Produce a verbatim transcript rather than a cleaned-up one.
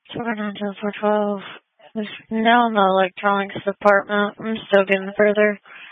Four nine two four twelve. Now in the electronics department. I'm still getting further.